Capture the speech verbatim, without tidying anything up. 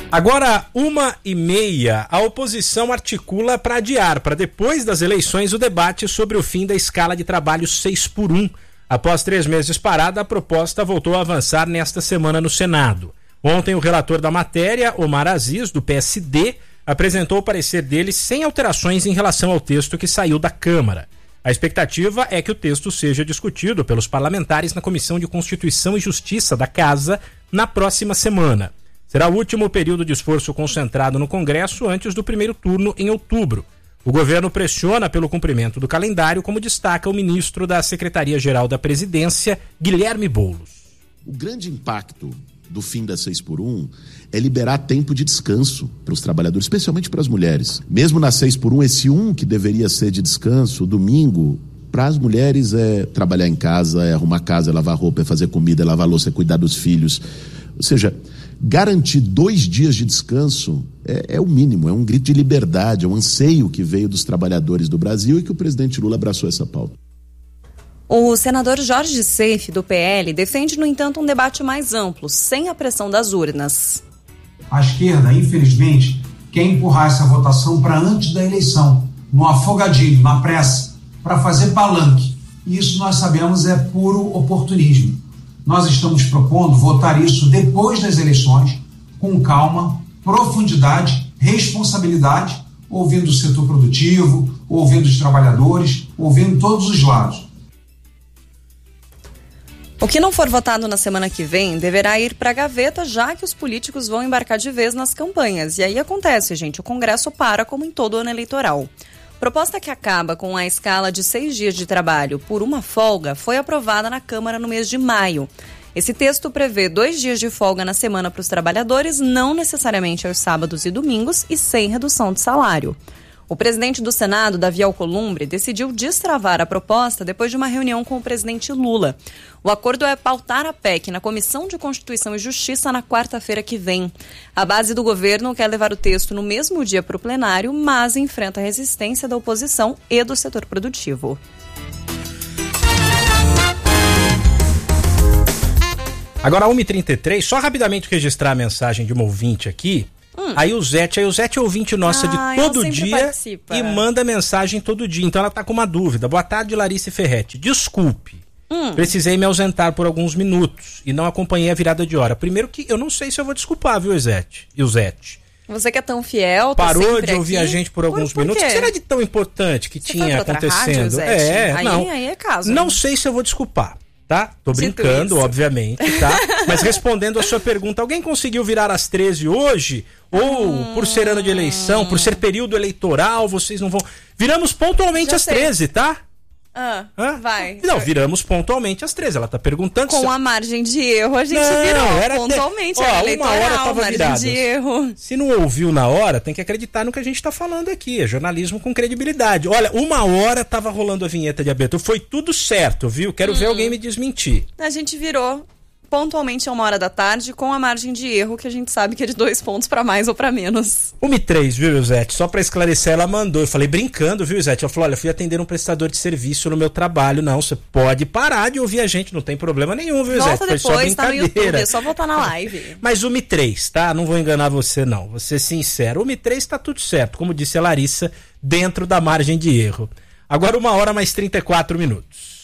Agora, uma e meia, a oposição articula para adiar, para depois das eleições, o debate sobre o fim da escala de trabalho seis por um. Após três meses parada, a proposta voltou a avançar nesta semana no Senado. Ontem, o relator da matéria, Omar Aziz, do P S D, apresentou o parecer dele sem alterações em relação ao texto que saiu da Câmara. A expectativa é que o texto seja discutido pelos parlamentares na Comissão de Constituição e Justiça da Casa na próxima semana. Será o último período de esforço concentrado no Congresso antes do primeiro turno em outubro. O governo pressiona pelo cumprimento do calendário, como destaca o ministro da Secretaria-Geral da Presidência, Guilherme Boulos. O grande impacto do fim da seis por um é liberar tempo de descanso para os trabalhadores, especialmente para as mulheres. Mesmo na seis por um, esse um que deveria ser de descanso, domingo, para as mulheres é trabalhar em casa, é arrumar casa, é lavar roupa, é fazer comida, é lavar louça, é cuidar dos filhos. Ou seja, garantir dois dias de descanso é, é o mínimo, é um grito de liberdade, é um anseio que veio dos trabalhadores do Brasil e que o presidente Lula abraçou essa pauta. O senador Jorge Seife, do P L, defende, no entanto, um debate mais amplo, sem a pressão das urnas. A esquerda, infelizmente, quer empurrar essa votação para antes da eleição, no afogadilho, na pressa, para fazer palanque. E isso nós sabemos é puro oportunismo. Nós estamos propondo votar isso depois das eleições, com calma, profundidade, responsabilidade, ouvindo o setor produtivo, ouvindo os trabalhadores, ouvindo todos os lados. O que não for votado na semana que vem deverá ir para a gaveta, já que os políticos vão embarcar de vez nas campanhas. E aí acontece, gente, o Congresso para como em todo ano eleitoral. Proposta que acaba com a escala de seis dias de trabalho por uma folga foi aprovada na Câmara no mês de maio. Esse texto prevê dois dias de folga na semana para os trabalhadores, não necessariamente aos sábados e domingos e sem redução de salário. O presidente do Senado, Davi Alcolumbre, decidiu destravar a proposta depois de uma reunião com o presidente Lula. O acordo é pautar a P E C na Comissão de Constituição e Justiça na quarta-feira que vem. A base do governo quer levar o texto no mesmo dia para o plenário, mas enfrenta a resistência da oposição e do setor produtivo. Agora, uma e trinta e três, só rapidamente registrar a mensagem de uma ouvinte aqui. Hum. Aí o Zete, aí o Zete é ouvinte nossa ah, de todo dia participa. E manda mensagem todo dia. Então ela tá com uma dúvida. Boa tarde, Larissa Ferretti. Desculpe, hum. precisei me ausentar por alguns minutos e não acompanhei a virada de hora. Primeiro que eu não sei se eu vou desculpar, viu, Zete? E o Zete? Você que é tão fiel, tá parou de ouvir aqui? a gente por alguns por, por minutos. O que será de tão importante que Você tinha acontecendo? Rádio, é, aí, não. Aí é caso. Não né? sei se eu vou desculpar. Tá? Tô brincando, obviamente, tá? Mas respondendo a sua pergunta, alguém conseguiu virar às treze hoje? Ou hum... por ser ano de eleição, por ser período eleitoral, vocês não vão... Viramos pontualmente Já às sei. treze, tá? Ah, Hã? vai. Não, viramos pontualmente às treze. Ela tá perguntando... Com se... a margem de erro, a gente não, virou era pontualmente. Ó, era uma eleitoral, hora tava margem virada. de erro. Se não ouviu na hora, tem que acreditar no que a gente tá falando aqui. É jornalismo com credibilidade. Olha, uma hora tava rolando a vinheta de abertura. Foi tudo certo, viu? Quero hum. ver alguém me desmentir. A gente virou pontualmente a uma hora da tarde, com a margem de erro, que a gente sabe que é de dois pontos pra mais ou pra menos. uma e três, viu, Zete? Só pra esclarecer, ela mandou. Eu falei brincando, viu, Zete? Ela falou, olha, fui atender um prestador de serviço no meu trabalho. Não, você pode parar de ouvir a gente, não tem problema nenhum, viu, Volta Zete? Foi depois, só brincadeira. tá no YouTube, é só voltar na live. Mas uma e três, tá? Não vou enganar você, não. Vou ser sincero. uma e três tá tudo certo, como disse a Larissa, dentro da margem de erro. Agora uma hora mais trinta e quatro minutos.